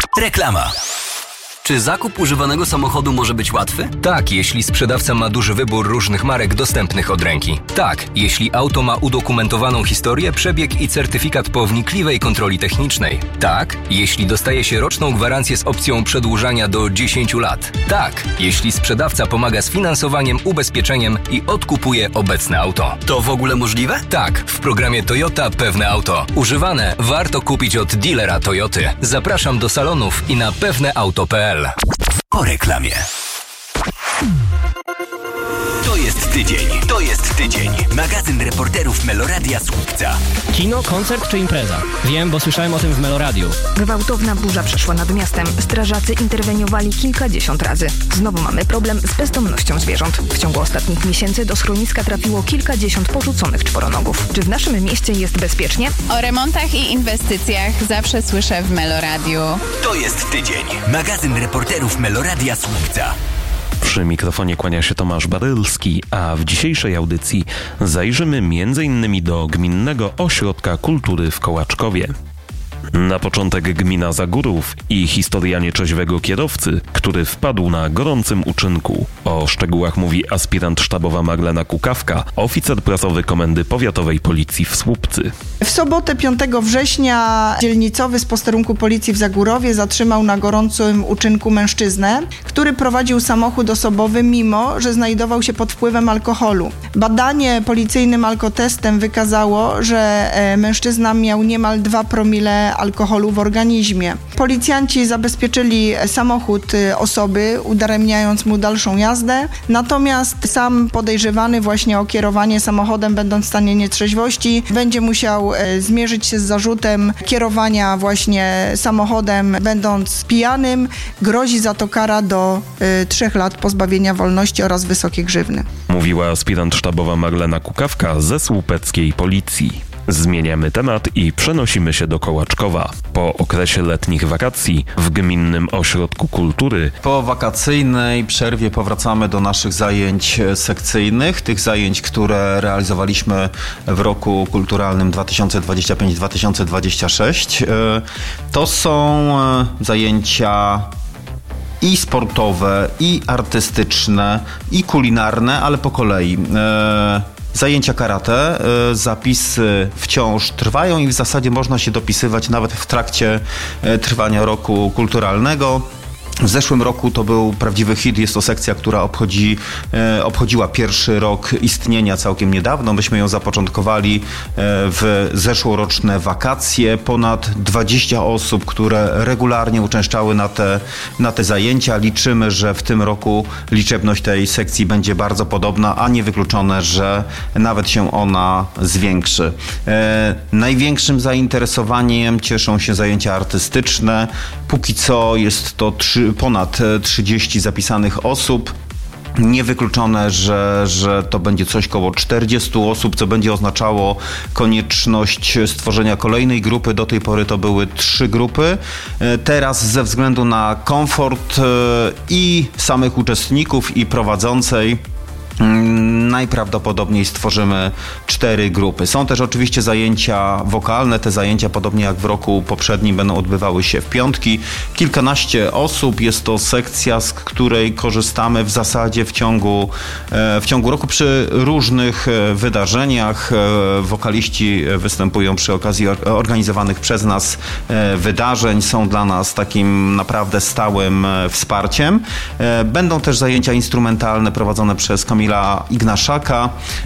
Reklama. Czy zakup używanego samochodu może być łatwy? Tak, jeśli sprzedawca ma duży wybór różnych marek dostępnych od ręki. Tak, jeśli auto ma udokumentowaną historię, przebieg i certyfikat po wnikliwej kontroli technicznej. Tak, jeśli dostaje się roczną gwarancję z opcją przedłużania do 10 lat. Tak, jeśli sprzedawca pomaga z finansowaniem, ubezpieczeniem i odkupuje obecne auto. To w ogóle możliwe? Tak, w programie Toyota Pewne Auto. Używane warto kupić od dealera Toyoty. Zapraszam do salonów i na pewneauto.pl. Po reklamie. To jest tydzień. Magazyn reporterów Meloradia Słupca. Kino, koncert czy impreza? Wiem, bo słyszałem o tym w Meloradiu. Gwałtowna burza przeszła nad miastem. Strażacy interweniowali kilkadziesiąt razy. Znowu mamy problem z bezdomnością zwierząt. W ciągu ostatnich miesięcy do schroniska trafiło kilkadziesiąt porzuconych czworonogów. Czy w naszym mieście jest bezpiecznie? O remontach i inwestycjach zawsze słyszę w Meloradiu. To jest tydzień. Magazyn reporterów Meloradia Słupca. Przy mikrofonie kłania się Tomasz Barylski, a w dzisiejszej audycji zajrzymy m.in. do Gminnego Ośrodka Kultury w Kołaczkowie. Na początek gmina Zagórów i historia nieczeźwego kierowcy, który wpadł na gorącym uczynku. O szczegółach mówi aspirant sztabowa Magdalena Kukawka, oficer prasowy Komendy Powiatowej Policji w Słupcy. W sobotę 5 września dzielnicowy z posterunku policji w Zagórowie zatrzymał na gorącym uczynku mężczyznę, który prowadził samochód osobowy, mimo że znajdował się pod wpływem alkoholu. Badanie policyjnym alkotestem wykazało, że mężczyzna miał niemal 2 promile alkoholu w organizmie. Policjanci zabezpieczyli samochód osoby, udaremniając mu dalszą jazdę, natomiast sam podejrzewany właśnie o kierowanie samochodem będąc w stanie nietrzeźwości będzie musiał zmierzyć się z zarzutem kierowania właśnie samochodem będąc pijanym. Grozi za to kara do 3 lat pozbawienia wolności oraz wysokie grzywny. Mówiła aspirant sztabowa Magdalena Kukawka ze słupeckiej policji. Zmieniamy temat i przenosimy się do Kołaczkowa. Po okresie letnich wakacji w Gminnym Ośrodku Kultury. Po wakacyjnej przerwie powracamy do naszych zajęć sekcyjnych, tych zajęć, które realizowaliśmy w roku kulturalnym 2025-2026. To są zajęcia i sportowe, i artystyczne, i kulinarne, ale po kolei. Zajęcia karate, zapisy wciąż trwają i w zasadzie można się dopisywać nawet w trakcie trwania roku kulturalnego. W zeszłym roku to był prawdziwy hit, jest to sekcja, która obchodziła pierwszy rok istnienia całkiem niedawno. Myśmy ją zapoczątkowali w zeszłoroczne wakacje. Ponad 20 osób, które regularnie uczęszczały na te zajęcia. Liczymy, że w tym roku liczebność tej sekcji będzie bardzo podobna, a niewykluczone, że nawet się ona zwiększy. Największym zainteresowaniem cieszą się zajęcia artystyczne. Póki co jest to ponad 30 zapisanych osób. Niewykluczone, że to będzie coś koło 40 osób, co będzie oznaczało konieczność stworzenia kolejnej grupy. Do tej pory to były 3 grupy. Teraz ze względu na komfort i samych uczestników, i prowadzącej najprawdopodobniej stworzymy 4 grupy. Są też oczywiście zajęcia wokalne. Te zajęcia, podobnie jak w roku poprzednim, będą odbywały się w piątki. Kilkanaście osób. Jest to sekcja, z której korzystamy w zasadzie w ciągu roku przy różnych wydarzeniach. Wokaliści występują przy okazji organizowanych przez nas wydarzeń. Są dla nas takim naprawdę stałym wsparciem. Będą też zajęcia instrumentalne prowadzone przez Kamila Ignaszaka,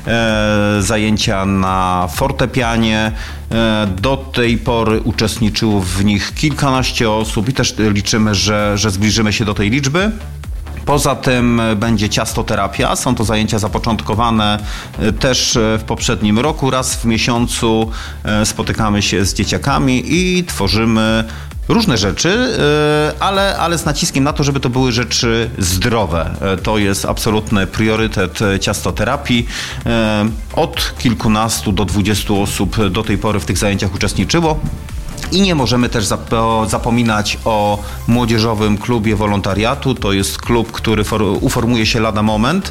zajęcia na fortepianie. Do tej pory uczestniczyło w nich kilkanaście osób i też liczymy, że zbliżymy się do tej liczby. Poza tym będzie ciastoterapia. Są to zajęcia zapoczątkowane też w poprzednim roku. Raz w miesiącu spotykamy się z dzieciakami i tworzymy różne rzeczy, ale z naciskiem na to, żeby to były rzeczy zdrowe. To jest absolutny priorytet ciastoterapii. Od kilkunastu do 20 osób do tej pory w tych zajęciach uczestniczyło. I nie możemy też zapominać o Młodzieżowym Klubie Wolontariatu. To jest klub, który uformuje się lada moment.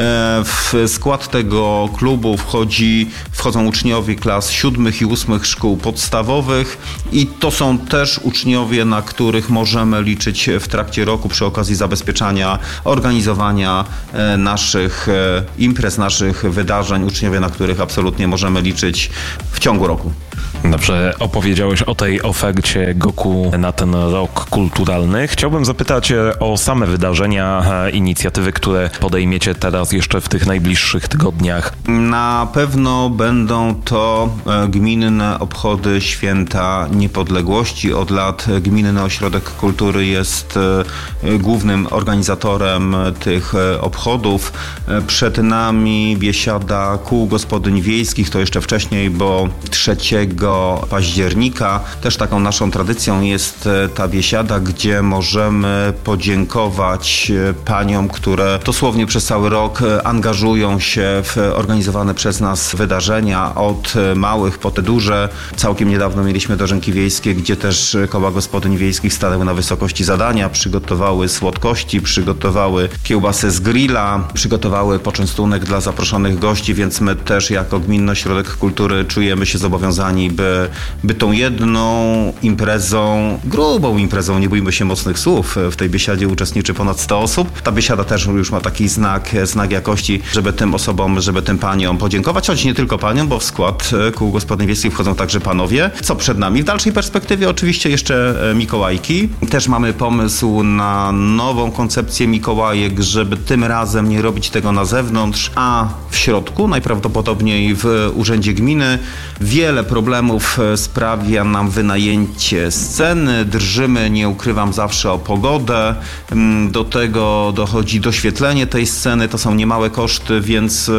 W skład tego klubu wchodzą uczniowie klas 7. i 8. szkół podstawowych i to są też uczniowie, na których możemy liczyć w trakcie roku przy okazji zabezpieczania, organizowania naszych imprez, naszych wydarzeń. Uczniowie, na których absolutnie możemy liczyć w ciągu roku. Dobrze, opowiedziałeś o tej ofercie GOKU na ten rok kulturalny. Chciałbym zapytać o same wydarzenia, inicjatywy, które podejmiecie teraz jeszcze w tych najbliższych tygodniach. Na pewno będą to gminne obchody Święta Niepodległości. Od lat Gminny Ośrodek Kultury jest głównym organizatorem tych obchodów. Przed nami biesiada kół gospodyń wiejskich, to jeszcze wcześniej, bo 3 października. Też taką naszą tradycją jest ta biesiada, gdzie możemy podziękować paniom, które dosłownie przez cały rok angażują się w organizowane przez nas wydarzenia, od małych po te duże. Całkiem niedawno mieliśmy dożynki wiejskie, gdzie też koła gospodyń wiejskich stanęły na wysokości zadania, przygotowały słodkości, przygotowały kiełbasę z grilla, przygotowały poczęstunek dla zaproszonych gości, więc my też jako Gminny Ośrodek Kultury czujemy się zobowiązani, by tą jedną imprezą, grubą imprezą, nie bójmy się mocnych słów, w tej biesiadzie uczestniczy ponad 100 osób. Ta biesiada też już ma taki znak jakości, żeby tym osobom, żeby tym paniom podziękować, choć nie tylko paniom, bo w skład kół gospodyń wiejskich wchodzą także panowie. Co przed nami? W dalszej perspektywie oczywiście jeszcze Mikołajki. Też mamy pomysł na nową koncepcję Mikołajek, żeby tym razem nie robić tego na zewnątrz, a w środku, najprawdopodobniej w Urzędzie Gminy. Wiele problemów sprawia nam wynajęcie sceny. Drżymy, nie ukrywam, zawsze o pogodę. Do tego dochodzi doświetlenie tej sceny. To są niemałe koszty, więc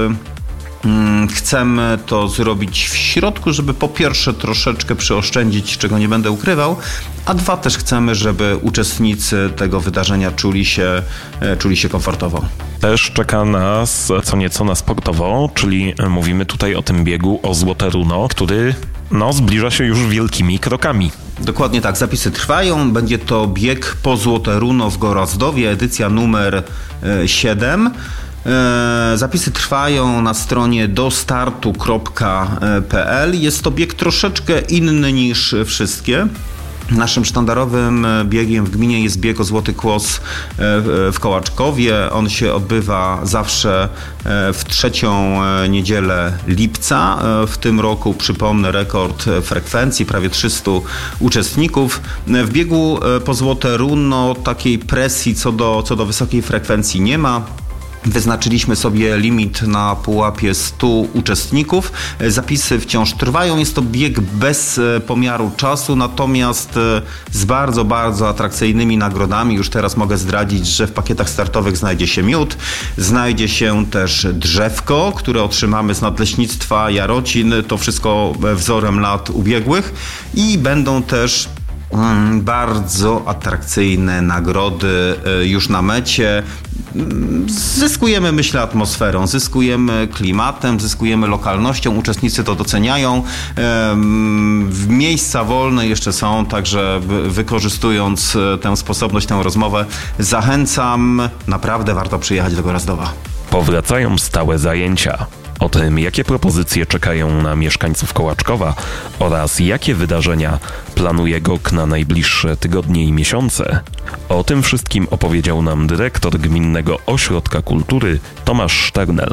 chcemy to zrobić w środku, żeby po pierwsze troszeczkę przyoszczędzić, czego nie będę ukrywał, a dwa też chcemy, żeby uczestnicy tego wydarzenia czuli się komfortowo. Też czeka nas co nieco na sportowo, czyli mówimy tutaj o tym biegu o Złote Runo, który zbliża się już wielkimi krokami. Dokładnie tak, zapisy trwają. Będzie to bieg po Złote Runo w Gorazdowie, edycja numer 7. Zapisy trwają na stronie dostartu.pl. Jest to bieg troszeczkę inny niż wszystkie. Naszym sztandarowym biegiem w gminie jest bieg o Złoty Kłos w Kołaczkowie. On się odbywa zawsze w 3. niedzielę lipca. W tym roku, przypomnę, rekord frekwencji, prawie 300 uczestników. W biegu po Złote Runo takiej presji co do wysokiej frekwencji nie ma. Wyznaczyliśmy sobie limit na pułapie 100 uczestników. Zapisy wciąż trwają. Jest to bieg bez pomiaru czasu, natomiast z bardzo, bardzo atrakcyjnymi nagrodami. Już teraz mogę zdradzić, że w pakietach startowych znajdzie się miód, znajdzie się też drzewko, które otrzymamy z Nadleśnictwa Jarocin. To wszystko wzorem lat ubiegłych i będą też bardzo atrakcyjne nagrody już na mecie. Zyskujemy, myślę, atmosferą, zyskujemy klimatem, zyskujemy lokalnością, uczestnicy to doceniają. Miejsca wolne jeszcze są, także wykorzystując tę sposobność, tę rozmowę, zachęcam, naprawdę warto przyjechać do Gorazdowa. Powracają stałe zajęcia. O tym, jakie propozycje czekają na mieszkańców Kołaczkowa oraz jakie wydarzenia planuje GOK na najbliższe tygodnie i miesiące. O tym wszystkim opowiedział nam dyrektor Gminnego Ośrodka Kultury Tomasz Szternel.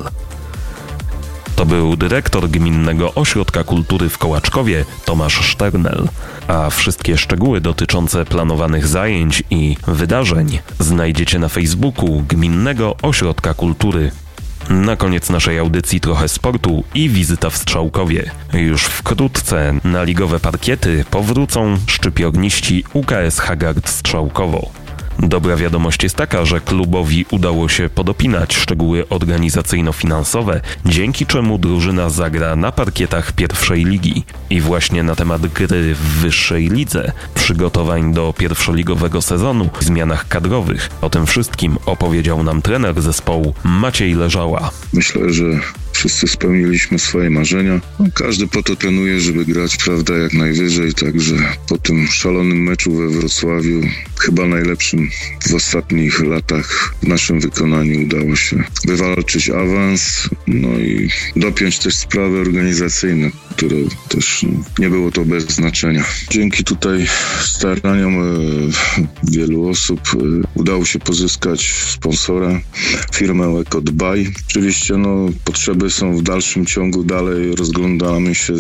To był dyrektor Gminnego Ośrodka Kultury w Kołaczkowie Tomasz Szternel, a wszystkie szczegóły dotyczące planowanych zajęć i wydarzeń znajdziecie na Facebooku Gminnego Ośrodka Kultury. Na koniec naszej audycji trochę sportu i wizyta w Strzałkowie. Już wkrótce na ligowe parkiety powrócą szczypiorniści UKS Hagard Strzałkowo. Dobra wiadomość jest taka, że klubowi udało się podopinać szczegóły organizacyjno-finansowe, dzięki czemu drużyna zagra na parkietach pierwszej ligi. I właśnie na temat gry w wyższej lidze, przygotowań do pierwszoligowego sezonu, zmianach kadrowych, o tym wszystkim opowiedział nam trener zespołu Maciej Leżała. Myślę, że wszyscy spełniliśmy swoje marzenia. No, każdy po to trenuje, żeby grać, prawda, jak najwyżej, także po tym szalonym meczu we Wrocławiu, chyba najlepszym w ostatnich latach w naszym wykonaniu, udało się wywalczyć awans, no i dopiąć też sprawy organizacyjne, które też nie było to bez znaczenia. Dzięki tutaj staraniom wielu osób udało się pozyskać sponsora, firmę EcoDbaj. Oczywiście potrzeby są w dalszym ciągu, dalej rozglądamy się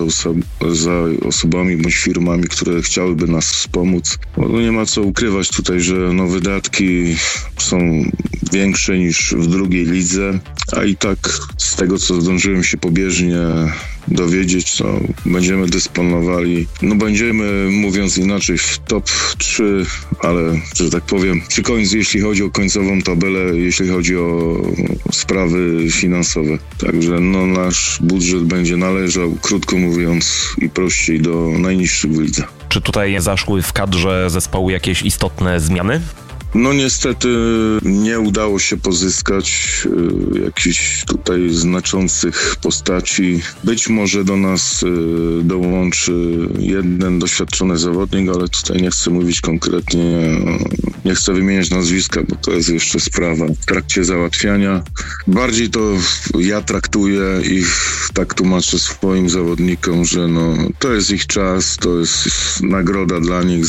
za osobami bądź firmami, które chciałyby nas wspomóc. Bo nie ma co ukrywać tutaj, że wydatki są większe niż w drugiej lidze, a i tak z tego, co zdążyłem się pobieżnie dowiedzieć, to będziemy dysponowali, będziemy, mówiąc inaczej, w top 3, ale, że tak powiem, przy końcu, jeśli chodzi o końcową tabelę, jeśli chodzi o sprawy finansowe. Także nasz budżet będzie należał, krótko mówiąc i prościej, do najniższych w lidze. Czy tutaj zaszły w kadrze zespołu jakieś istotne zmiany? Niestety nie udało się pozyskać jakichś tutaj znaczących postaci. Być może do nas dołączy jeden doświadczony zawodnik, ale tutaj nie chcę mówić konkretnie, nie chcę wymieniać nazwiska, bo to jest jeszcze sprawa w trakcie załatwiania. Bardziej to ja traktuję i tak tłumaczę swoim zawodnikom, że to jest ich czas, to jest nagroda dla nich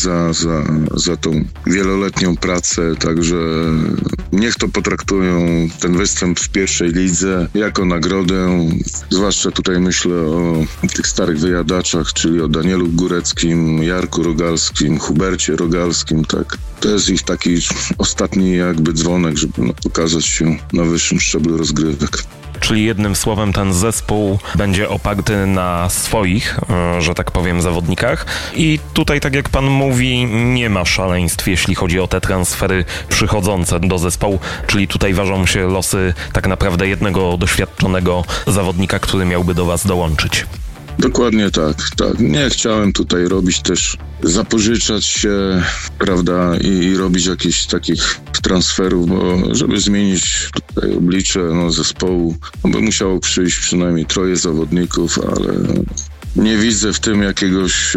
za tą wieloletnią pracę. Także niech to potraktują ten występ w pierwszej lidze jako nagrodę. Zwłaszcza tutaj myślę o tych starych wyjadaczach, czyli o Danielu Góreckim, Jarku Rogalskim, Hubercie Rogalskim. Tak. To jest ich taki ostatni jakby dzwonek, żeby pokazać się na wyższym szczeblu rozgrywek. Czyli jednym słowem ten zespół będzie oparty na swoich, że tak powiem, zawodnikach i tutaj, tak jak pan mówi, nie ma szaleństw, jeśli chodzi o te transfery przychodzące do zespołu, czyli tutaj ważą się losy tak naprawdę jednego doświadczonego zawodnika, który miałby do was dołączyć. Dokładnie tak. Nie chciałem tutaj robić też, zapożyczać się, prawda, i robić jakichś takich transferów, bo żeby zmienić tutaj oblicze zespołu, by musiało przyjść przynajmniej 3 zawodników, ale nie widzę w tym jakiegoś,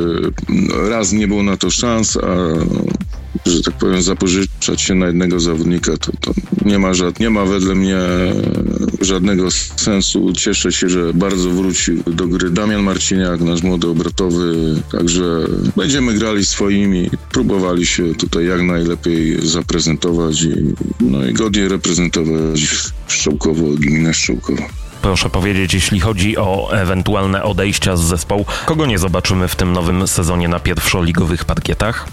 raz nie było na to szans, a że tak powiem, zapożyczać się na jednego zawodnika, to nie ma wedle mnie żadnego sensu. Cieszę się, że bardzo wrócił do gry Damian Marciniak, nasz młody obrotowy, także będziemy grali swoimi, próbowali się tutaj jak najlepiej zaprezentować i godnie reprezentować Szczołkowo, gminę Szczołkowo. Proszę powiedzieć, jeśli chodzi o ewentualne odejścia z zespołu, kogo nie zobaczymy w tym nowym sezonie na pierwszoligowych parkietach?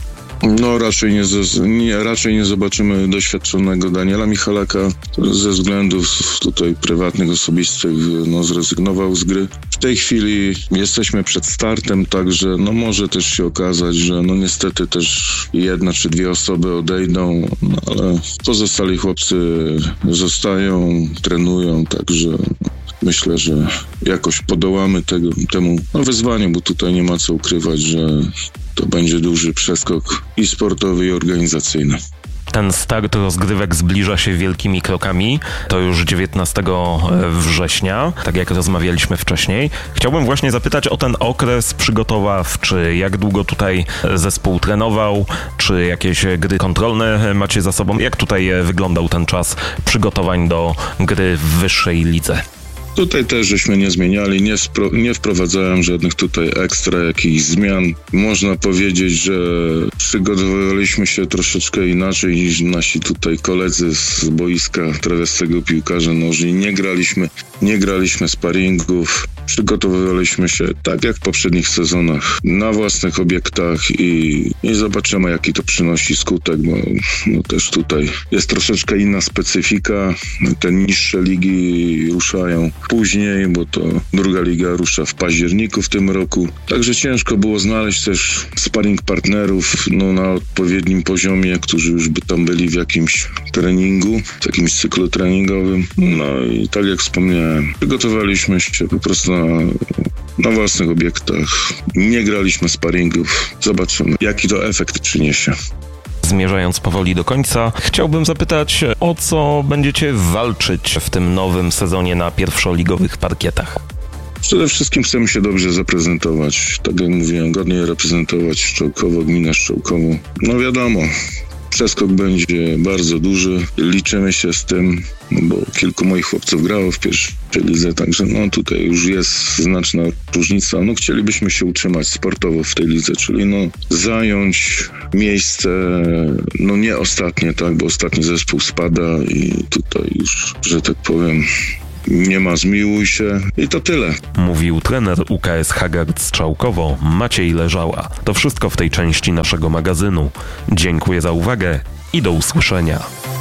Raczej nie zobaczymy doświadczonego Daniela Michalaka, który ze względów tutaj prywatnych, osobistych zrezygnował z gry. W tej chwili jesteśmy przed startem, także może też się okazać, że niestety też 1 czy 2 osoby odejdą, ale pozostali chłopcy zostają, trenują, także myślę, że jakoś podołamy temu wyzwaniu, bo tutaj nie ma co ukrywać, że to będzie duży przeskok i sportowy, i organizacyjny. Ten start rozgrywek zbliża się wielkimi krokami. To już 19 września, tak jak rozmawialiśmy wcześniej. Chciałbym właśnie zapytać o ten okres przygotowawczy. Jak długo tutaj zespół trenował? Czy jakieś gry kontrolne macie za sobą? Jak tutaj wyglądał ten czas przygotowań do gry w wyższej lidze? Tutaj też żeśmy nie zmieniali, nie wprowadzałem żadnych tutaj ekstra jakichś zmian. Można powiedzieć, że przygotowywaliśmy się troszeczkę inaczej niż nasi tutaj koledzy z boiska trawiastego piłkarze nożni. Nie graliśmy sparingów, przygotowywaliśmy się tak jak w poprzednich sezonach na własnych obiektach i zobaczymy, jaki to przynosi skutek, bo też tutaj jest troszeczkę inna specyfika. Te niższe ligi ruszają później, bo to druga liga rusza w październiku w tym roku. Także ciężko było znaleźć też sparring partnerów na odpowiednim poziomie, którzy już by tam byli w jakimś treningu, w jakimś cyklu treningowym. I tak jak wspomniałem, przygotowaliśmy się po prostu na własnych obiektach. Nie graliśmy sparingów. Zobaczymy, jaki to efekt przyniesie. Zmierzając powoli do końca, chciałbym zapytać, o co będziecie walczyć w tym nowym sezonie na pierwszoligowych parkietach? Przede wszystkim chcemy się dobrze zaprezentować. Tak jak mówiłem, godnie reprezentować Szczołkowo, gminę Szczołkowo. No wiadomo, przeskok będzie bardzo duży. Liczymy się z tym, bo kilku moich chłopców grało w pierwszej lidze, także no tutaj już jest znaczna różnica. No chcielibyśmy się utrzymać sportowo w tej lidze, czyli no zająć miejsce, no nie ostatnie, tak, bo ostatni zespół spada i tutaj już, że tak powiem, nie ma zmiłuj się i to tyle. Mówił trener UKS Hagard Strzałkowo Maciej Leżała. To wszystko w tej części naszego magazynu. Dziękuję za uwagę i do usłyszenia.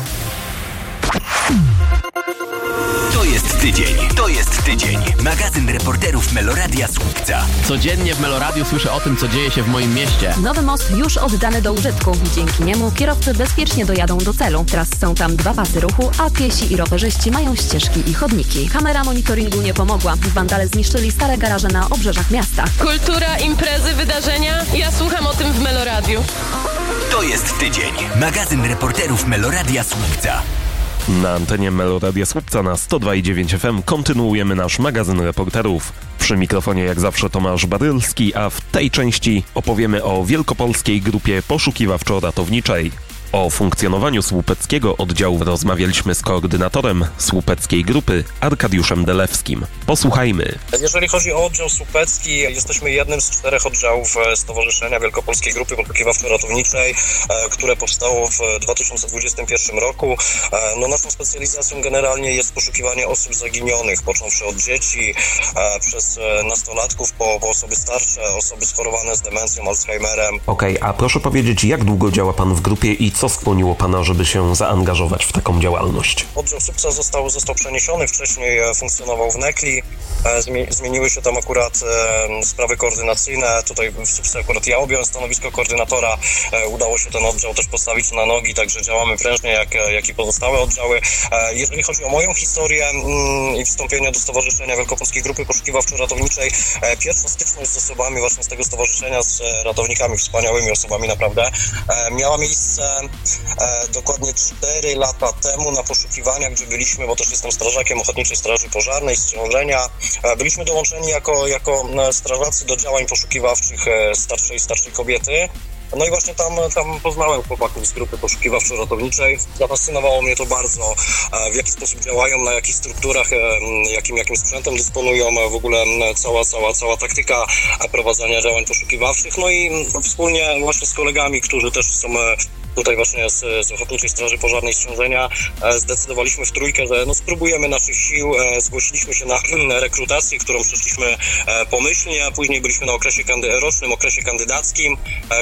To jest tydzień. Magazyn reporterów Meloradia Słupca. Codziennie w Meloradiu słyszę o tym, co dzieje się w moim mieście. Nowy most już oddany do użytku. Dzięki niemu kierowcy bezpiecznie dojadą do celu. Teraz są tam 2 pasy ruchu, a piesi i rowerzyści mają ścieżki i chodniki. Kamera monitoringu nie pomogła. Wandale zniszczyli stare garaże na obrzeżach miasta. Kultura, imprezy, wydarzenia. Ja słucham o tym w Meloradiu. To jest tydzień. Magazyn reporterów Meloradia Słupca. Na antenie Meloradia Słupca na 102,9 FM kontynuujemy nasz magazyn reporterów. Przy mikrofonie jak zawsze Tomasz Badylski, a w tej części opowiemy o wielkopolskiej grupie poszukiwawczo-ratowniczej. O funkcjonowaniu słupeckiego oddziału rozmawialiśmy z koordynatorem słupeckiej grupy Arkadiuszem Delewskim. Posłuchajmy. Jeżeli chodzi o oddział słupecki, jesteśmy jednym z 4 oddziałów Stowarzyszenia Wielkopolskiej Grupy Poszukiwawczo-Ratowniczej, które powstało w 2021 roku. No, naszą specjalizacją generalnie jest poszukiwanie osób zaginionych, począwszy od dzieci, przez nastolatków, po osoby starsze, osoby schorowane z demencją, Alzheimerem. Okej, a proszę powiedzieć, jak długo działa pan w grupie i co skłoniło pana, żeby się zaangażować w taką działalność? Oddział Słupca został przeniesiony, wcześniej funkcjonował w Nekli. Zmieniły się tam akurat sprawy koordynacyjne. Tutaj w Słupce akurat ja objąłem stanowisko koordynatora. Udało się ten oddział też postawić na nogi, także działamy prężnie jak i pozostałe oddziały. Jeżeli chodzi o moją historię i wstąpienie do Stowarzyszenia Wielkopolskiej Grupy Poszukiwawczo-Ratowniczej, pierwsza styczność z osobami właśnie z tego stowarzyszenia, z ratownikami, wspaniałymi osobami naprawdę, miała miejsce dokładnie 4 lata temu na poszukiwaniach, gdzie byliśmy, bo też jestem strażakiem Ochotniczej Straży Pożarnej z Ciążenia. Byliśmy dołączeni jako strażacy do działań poszukiwawczych starszej kobiety. No i właśnie tam poznałem chłopaków z grupy poszukiwawczo-ratowniczej. Zafascynowało mnie to bardzo, w jaki sposób działają, na jakich strukturach, jakim sprzętem dysponują, w ogóle cała taktyka prowadzenia działań poszukiwawczych. No i wspólnie właśnie z kolegami, którzy też są tutaj właśnie z Ochotniczej Straży Pożarnej z Ciążenia, zdecydowaliśmy w trójkę, że no spróbujemy naszych sił. Zgłosiliśmy się na rekrutację, którą przeszliśmy pomyślnie, a później byliśmy na rocznym okresie kandydackim,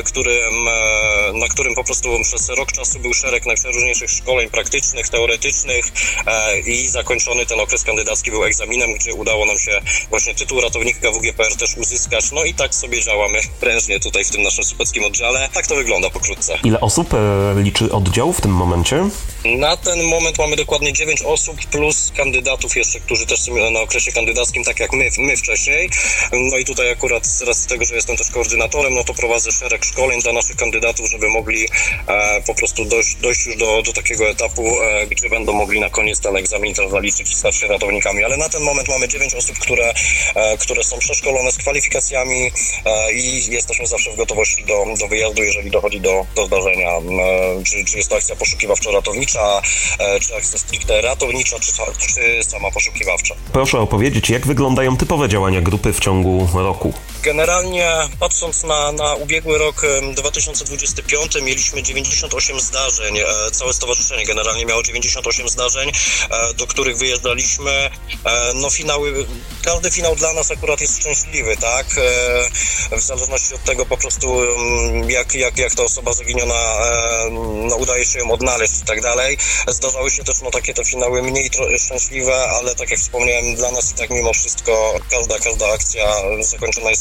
na którym po prostu przez rok czasu był szereg najprzeróżniejszych szkoleń praktycznych, teoretycznych i zakończony ten okres kandydacki był egzaminem, gdzie udało nam się właśnie tytuł ratownika WGPR też uzyskać. No i tak sobie działamy prężnie tutaj w tym naszym słupeckim oddziale. Tak to wygląda pokrótce. Ile osób liczy oddział w tym momencie? Na ten moment mamy dokładnie 9 osób plus kandydatów jeszcze, którzy też są na okresie kandydackim, tak jak my wcześniej. No i tutaj akurat z racji tego, że jestem też koordynatorem, no to prowadzę szereg szkoleń dla naszych kandydatów, żeby mogli po prostu dojść już do takiego etapu, gdzie będą mogli na koniec ten egzamin też zaliczyć i stać się ratownikami. Ale na ten moment mamy 9 osób, które są przeszkolone z kwalifikacjami i jesteśmy zawsze w gotowości do wyjazdu, jeżeli dochodzi do zdarzenia. Czy jest to akcja poszukiwawczo-ratownicza, czy akcja stricte ratownicza, czy sama poszukiwawcza. Proszę opowiedzieć, jak wyglądają typowe działania grupy w ciągu roku? Generalnie patrząc na ubiegły rok 2025 mieliśmy 98 zdarzeń. Całe stowarzyszenie generalnie miało 98 zdarzeń, do których wyjeżdżaliśmy. No każdy finał dla nas akurat jest szczęśliwy, tak? W zależności od tego po prostu jak ta osoba zaginiona udaje się ją odnaleźć i tak dalej. Zdarzały się też takie te finały mniej szczęśliwe, ale tak jak wspomniałem, dla nas i tak mimo wszystko każda akcja zakończona jest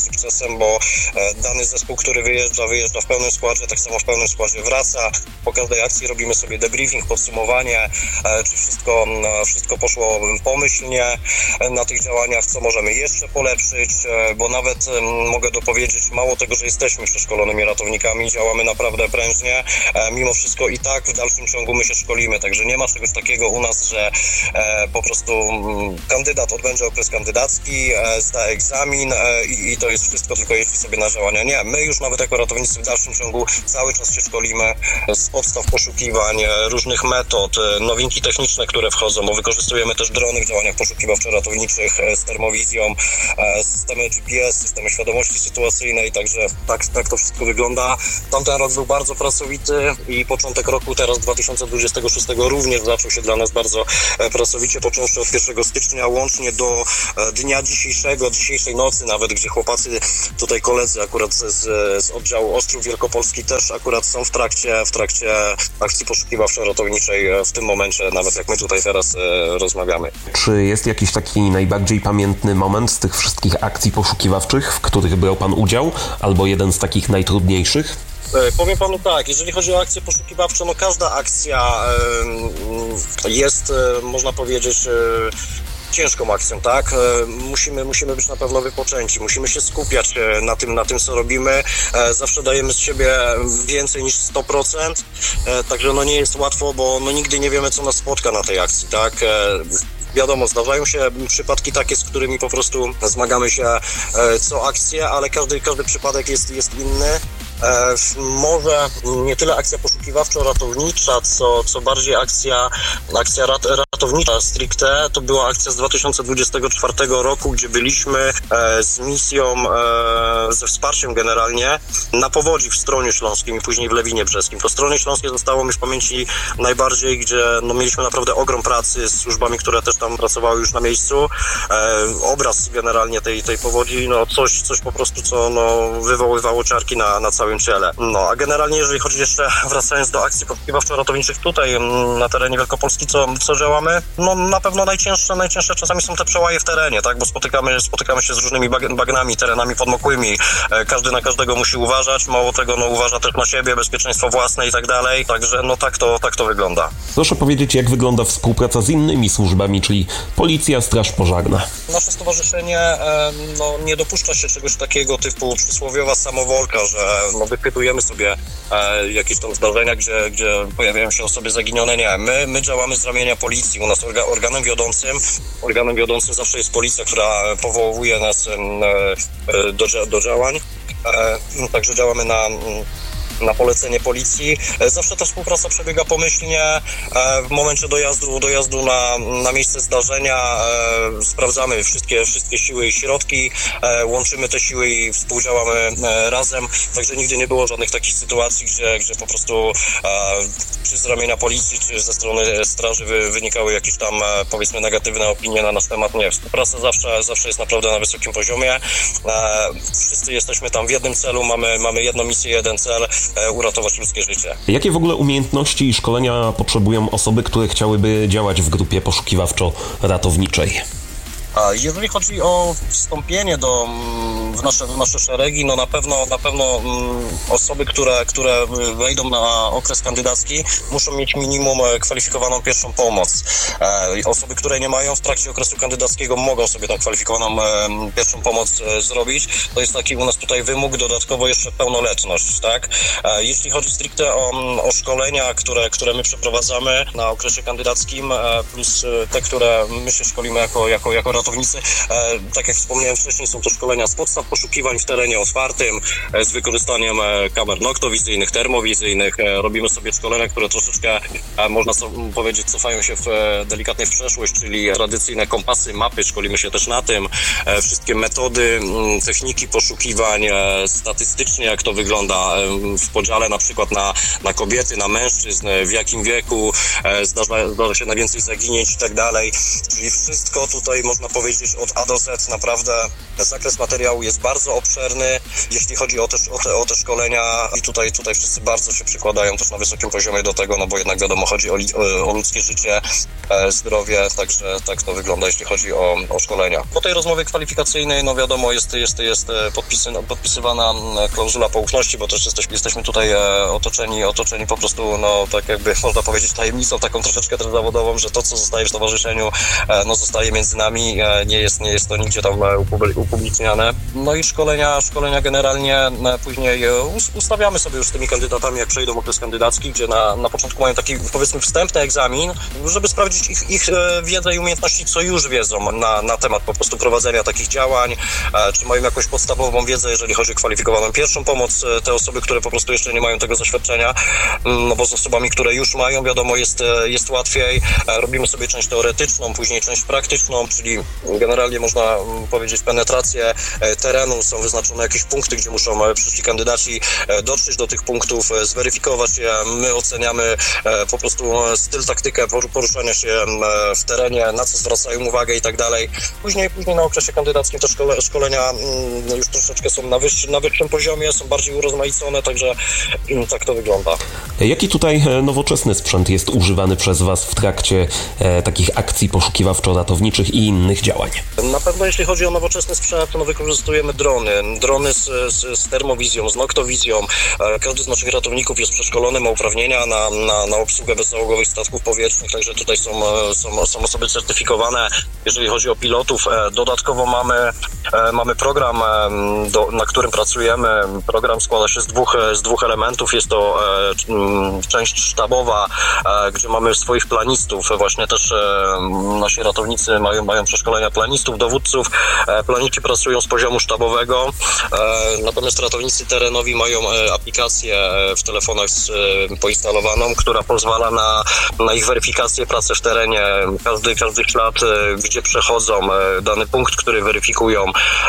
sukcesem, bo dany zespół, który wyjeżdża w pełnym składzie, tak samo w pełnym składzie wraca. Po każdej akcji robimy sobie debriefing, podsumowanie, czy wszystko poszło pomyślnie na tych działaniach, co możemy jeszcze polepszyć, bo nawet mogę dopowiedzieć, mało tego, że jesteśmy przeszkolonymi ratownikami, działamy naprawdę prężnie, mimo wszystko i tak w dalszym ciągu my się szkolimy, także nie ma czegoś takiego u nas, że po prostu kandydat odbędzie okres kandydacki, zda egzamin i to jest wszystko, tylko jeśli sobie na działania. Nie, my już nawet jako ratownicy w dalszym ciągu cały czas się szkolimy z podstaw poszukiwań, różnych metod, nowinki techniczne, które wchodzą, bo wykorzystujemy też drony w działaniach poszukiwawczo-ratowniczych z termowizją, systemy GPS, systemy świadomości sytuacyjnej, także tak to wszystko wygląda. Tamten rok był bardzo pracowity i początek roku teraz 2026 również zaczął się dla nas bardzo pracowicie, począwszy od 1 stycznia, łącznie do dnia dzisiejszej nocy nawet, gdzie chłopacy, tutaj koledzy akurat z oddziału Ostrów Wielkopolski też akurat są w trakcie akcji poszukiwawczo-ratowniczej w tym momencie, nawet jak my tutaj teraz rozmawiamy. Czy jest jakiś taki najbardziej pamiętny moment z tych wszystkich akcji poszukiwawczych, w których brał pan udział, albo jeden z takich najtrudniejszych? Powiem panu tak, jeżeli chodzi o akcje poszukiwawcze, no każda akcja jest, można powiedzieć, ciężką akcją, tak? Musimy być na pewno wypoczęci, musimy się skupiać na tym, co robimy. Zawsze dajemy z siebie więcej niż 100%, także no nie jest łatwo, bo no nigdy nie wiemy, co nas spotka na tej akcji, tak? Wiadomo, zdarzają się przypadki takie, z którymi po prostu zmagamy się co akcję, ale każdy przypadek jest inny. Może nie tyle akcja poszukiwawczo-ratownicza, co bardziej akcja ratownicza stricte. To była akcja z 2024 roku, gdzie byliśmy z misją, ze wsparciem generalnie na Powodzi w Stronie Śląskim i później w Lewinie Brzeskim. To Stronie Śląskie zostało mi w pamięci najbardziej, gdzie no, mieliśmy naprawdę ogrom pracy z służbami, które też tam pracowały już na miejscu. Obraz generalnie tej Powodzi, no coś po prostu, co no, wywoływało ciarki na całym ciele. No, a generalnie jeżeli chodzi jeszcze, wracając do akcji poszukiwawczo-ratowniczych tutaj na terenie Wielkopolski, co działamy? No na pewno najcięższe czasami są te przełaje w terenie, tak, bo spotykamy się z różnymi bagnami, terenami podmokłymi. Każdy na każdego musi uważać, mało tego, no uważa też na siebie, bezpieczeństwo własne i tak dalej, także no tak to wygląda. Proszę powiedzieć, jak wygląda współpraca z innymi służbami, czyli Policja, Straż Pożarna? Nasze stowarzyszenie no, nie dopuszcza się czegoś takiego typu przysłowiowa samowolka, że no, wypytujemy sobie jakieś tam zdarzenia, gdzie pojawiają się osoby zaginione. Nie, my działamy z ramienia policji. U nas organem wiodącym zawsze jest policja, która powołuje nas do działań. Także działamy na polecenie policji. Zawsze ta współpraca przebiega pomyślnie. W momencie dojazdu na miejsce zdarzenia sprawdzamy wszystkie siły i środki, łączymy te siły i współdziałamy razem. Także nigdy nie było żadnych takich sytuacji, gdzie po prostu czy z ramienia policji, czy ze strony straży wynikały jakieś tam, powiedzmy, negatywne opinie na nasz temat. Nie, współpraca zawsze jest naprawdę na wysokim poziomie. Wszyscy jesteśmy tam w jednym celu, mamy jedną misję, jeden cel, uratować ludzkie życie. Jakie w ogóle umiejętności i szkolenia potrzebują osoby, które chciałyby działać w grupie poszukiwawczo-ratowniczej? Jeżeli chodzi o wstąpienie w nasze szeregi, no na pewno osoby, które wejdą na okres kandydacki, muszą mieć minimum kwalifikowaną pierwszą pomoc. Osoby, które nie mają w trakcie okresu kandydackiego, mogą sobie tą kwalifikowaną pierwszą pomoc zrobić. To jest taki u nas tutaj wymóg, dodatkowo jeszcze pełnoletność, tak? Jeśli chodzi stricte o szkolenia, które my przeprowadzamy na okresie kandydackim, plus te, które my się szkolimy jako ratownicy, tak jak wspomniałem wcześniej, są to szkolenia z podstaw poszukiwań w terenie otwartym, z wykorzystaniem kamer noktowizyjnych, termowizyjnych. Robimy sobie szkolenia, które troszeczkę, można powiedzieć, cofają się delikatnie w przeszłość, czyli tradycyjne kompasy, mapy, szkolimy się też na tym. Wszystkie metody, techniki poszukiwań, statystycznie jak to wygląda w podziale na przykład na kobiety, na mężczyzn, w jakim wieku zdarza się najwięcej zaginięć i tak dalej. Czyli wszystko tutaj można można powiedzieć, od A do Z. Naprawdę zakres materiału jest bardzo obszerny, jeśli chodzi o te szkolenia i tutaj wszyscy bardzo się przykładają też na wysokim poziomie do tego, no bo jednak wiadomo, chodzi o ludzkie życie, zdrowie, także tak to wygląda, jeśli chodzi o szkolenia. Po tej rozmowie kwalifikacyjnej, no wiadomo, jest podpisywana klauzula poufności, bo też jesteśmy tutaj otoczeni po prostu, no tak jakby można powiedzieć, tajemnicą taką troszeczkę też zawodową, że to, co zostaje w stowarzyszeniu, no zostaje między nami, nie jest to nigdzie tam upubliczniane. No i szkolenia generalnie później ustawiamy sobie już z tymi kandydatami, jak przejdą okres kandydacki, gdzie na początku mają taki, powiedzmy, wstępny egzamin, żeby sprawdzić ich wiedzę i umiejętności, co już wiedzą na temat po prostu prowadzenia takich działań, czy mają jakąś podstawową wiedzę, jeżeli chodzi o kwalifikowaną pierwszą pomoc, te osoby, które po prostu jeszcze nie mają tego doświadczenia, no bo z osobami, które już mają, wiadomo, jest łatwiej. Robimy sobie część teoretyczną, później część praktyczną, czyli generalnie można powiedzieć penetrację terenu, są wyznaczone jakieś punkty, gdzie muszą przyszli kandydaci dotrzeć do tych punktów, zweryfikować je. My oceniamy po prostu styl, taktykę poruszania się w terenie, na co zwracają uwagę i tak dalej. Później na okresie kandydackim te szkolenia już troszeczkę są na wyższym poziomie, są bardziej urozmaicone, także tak to wygląda. Jaki tutaj nowoczesny sprzęt jest używany przez Was w trakcie takich akcji poszukiwawczo-ratowniczych i innych działań? Na pewno jeśli chodzi o nowoczesny sprzęt, to wykorzystujemy drony z termowizją, z noktowizją. Każdy z naszych ratowników jest przeszkolony, ma uprawnienia na obsługę bezzałogowych statków powietrznych, także tutaj są osoby certyfikowane, jeżeli chodzi o pilotów. Dodatkowo mamy program, na którym pracujemy. Program składa się z dwóch elementów. Jest to część sztabowa, gdzie mamy swoich planistów. Właśnie też nasi ratownicy mają przeszkolenia planistów, dowódców. Planici pracują z poziomu sztabowego, natomiast ratownicy terenowi mają aplikację w telefonach poinstalowaną, która pozwala na ich weryfikację pracy w terenie. Każdy ślad, gdzie przechodzą, dany punkt, który weryfikują.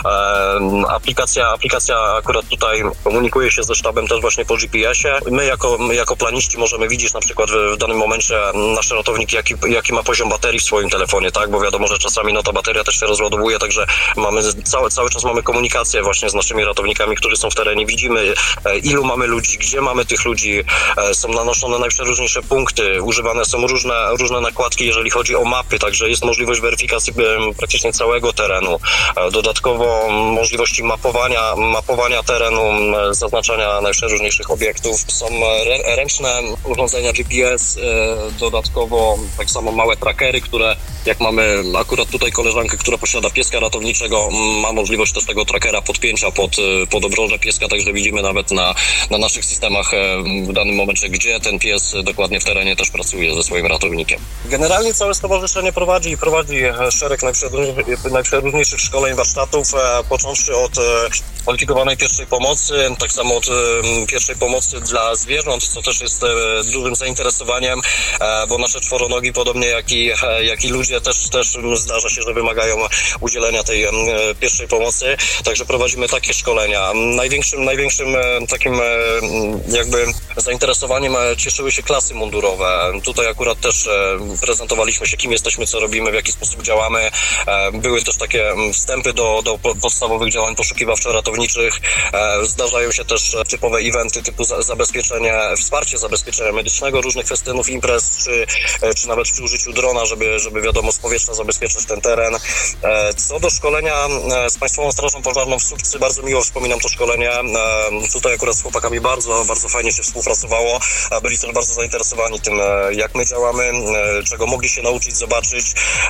Aplikacja akurat tutaj komunikuje się ze sztabem też właśnie po GPS-ie. My jako planiści możemy widzieć na przykład w danym momencie nasz ratownik, jaki ma poziom baterii w swoim telefonie, tak? Bo wiadomo, że czasami ta bateria też się rozładowuje, także cały czas mamy komunikację właśnie z naszymi ratownikami, którzy są w terenie. Widzimy, ilu mamy ludzi, gdzie mamy tych ludzi. Są nanoszone najprzeróżniejsze punkty, używane są różne nakładki, jeżeli chodzi o mapy, także jest możliwość weryfikacji praktycznie całego terenu. Dodatkowo możliwości mapowania terenu, zaznaczania najprzeróżniejszych obiektów. Są ręczne urządzenia GPS, dodatkowo tak samo małe trackery, które jak mamy akurat tutaj koleżankę, która posiada pieska ratowniczego, ma możliwość też tego trackera podpięcia pod obroże pieska, także widzimy nawet na naszych systemach w danym momencie, gdzie ten pies dokładnie w terenie też pracuje ze swoim ratownikiem. Generalnie całe stowarzyszenie prowadzi szereg najprzeróżniejszych szkoleń, warsztatów, począwszy od kwalifikowanej pierwszej pomocy, tak samo od pierwszej pomocy dla zwierząt, co też jest dużym zainteresowaniem, bo nasze czworonogi, podobnie jak i ludzie, też zdarza się, że wymagają udzielenia tej pierwszej pomocy, także prowadzimy takie szkolenia. Największym takim jakby zainteresowaniem cieszyły się klasy mundurowe. Tutaj akurat też prezentowaliśmy się, kim jesteśmy, co robimy, w jaki sposób działamy. Były też takie wstępy do podstawowych działań poszukiwawczo-ratowniczych. Zdarzają się też typowe eventy typu wsparcie zabezpieczenia medycznego, różnych festynów, imprez, czy nawet przy użyciu drona, żeby wiadomo, z powietrza zabezpieczyć ten teren. Co do szkolenia z Państwową Strażą Pożarną w Słupcy, bardzo miło wspominam to szkolenie. Tutaj akurat z chłopakami bardzo, bardzo fajnie się współpracowało. Byli też bardzo zainteresowani tym, jak my działamy, czego mogli się nauczyć, zobaczyć.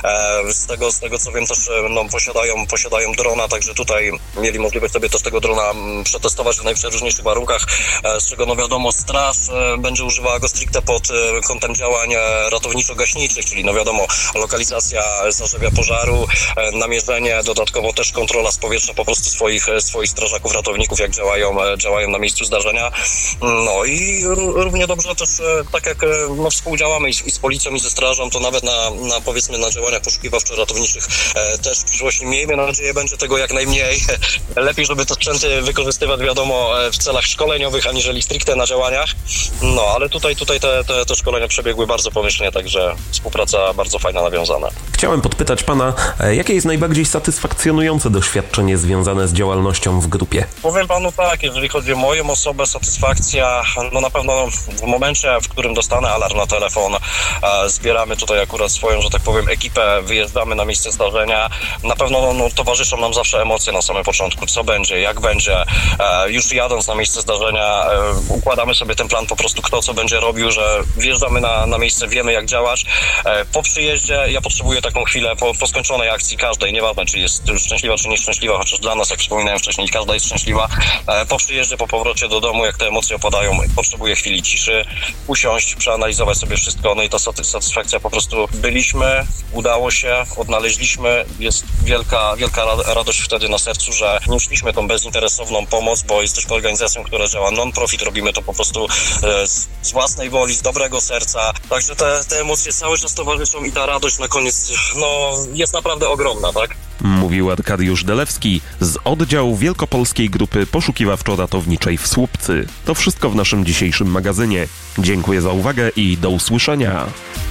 Z tego co wiem, też posiadają drona, także tutaj mieli możliwość sobie też tego drona przetestować w najprzeróżniejszych warunkach, z czego wiadomo, straż będzie używała go stricte pod kątem działań ratowniczo-gaśniczych, czyli wiadomo, lokalizacja zarzewia pożaru, namierzenie, dodatkowo też kontrola z powietrza po prostu swoich strażaków, ratowników, jak działają na miejscu zdarzenia. No i równie dobrze też, tak jak współdziałamy i z policją, i ze strażą, to nawet powiedzmy na działaniach poszukiwawczo-ratowniczych też w przyszłości, miejmy nadzieję, będzie tego jak najmniej. Lepiej, żeby te sprzęty wykorzystywać, wiadomo, w celach szkoleniowych, aniżeli stricte na działaniach. No, ale tutaj te szkolenia przebiegły bardzo pomyślnie, także współpraca bardzo fajna, nawiązana. Chciałem podpytać pana, jakie jest najbardziej satysfakcjonujące doświadczenie związane z działalnością w grupie? Powiem panu tak, jeżeli chodzi o moją osobę, satysfakcja, no na pewno w momencie, w którym dostanę alarm na telefon, zbieramy tutaj akurat swoją, że tak powiem, ekipę, wyjeżdżamy na miejsce zdarzenia, na pewno towarzyszą nam zawsze emocje na samym początku, co będzie, jak będzie, już jadąc na miejsce zdarzenia, układamy sobie ten plan po prostu, kto co będzie robił, że wjeżdżamy na miejsce, wiemy jak działać. Po przyjeździe ja potrzebuję taką chwilę po skończonej akcji każdej, nieważne czy jest szczęśliwa czy nieszczęśliwa, chociaż dla nas, jak wspominałem wcześniej, każda jest szczęśliwa. Po przyjeździe, po powrocie do domu, jak te emocje opadają, potrzebuję chwili ciszy, usiąść, przeanalizować sobie wszystko, no i ta satysfakcja po prostu byliśmy, udało się, odnaleźliśmy, jest wielka radość wtedy na sercu, że nieśliśmy tą bezinteresowną pomoc, bo jesteśmy organizacją, która działa non-profit, robimy to po prostu z własnej woli, z dobrego serca, także te emocje cały czas towarzyszą i ta radość na koniec, jest naprawdę ogromna, tak? Mówił Arkadiusz Delewski z oddziału Wielkopolskiej Grupy Poszukiwawczo-Ratowniczej w Słupcy. To wszystko w naszym dzisiejszym magazynie. Dziękuję za uwagę i do usłyszenia.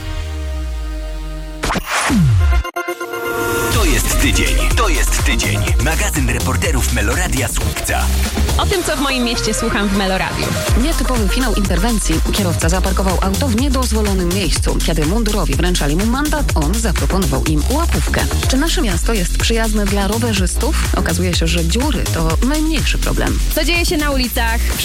To jest tydzień. Magazyn reporterów Meloradia Słupca. O tym, co w moim mieście słucham w Meloradiu. Nietypowy finał interwencji. Kierowca zaparkował auto w niedozwolonym miejscu. Kiedy mundurowi wręczali mu mandat, on zaproponował im łapówkę. Czy nasze miasto jest przyjazne dla rowerzystów? Okazuje się, że dziury to najmniejszy problem. Co dzieje się na ulicach?